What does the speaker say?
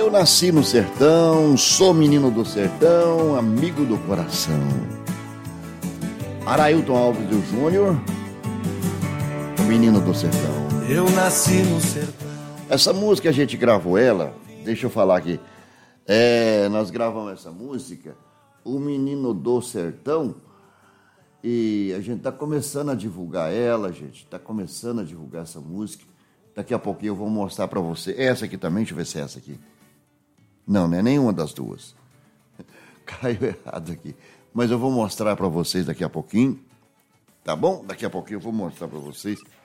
Eu nasci no sertão, sou menino do sertão, amigo do coração. Arailton Alves do Júnior, o menino do sertão. Eu nasci no sertão. Essa música a gente gravou ela, deixa eu falar aqui. Nós gravamos essa música, o menino do sertão, e a gente está começando a divulgar ela, gente. Está começando a divulgar essa música. Daqui a pouquinho eu vou mostrar para você. Essa aqui também, deixa eu ver se é essa aqui. Não é nenhuma das duas. Caiu errado aqui. Mas eu vou mostrar para vocês daqui a pouquinho. Tá bom? Daqui a pouquinho eu vou mostrar para vocês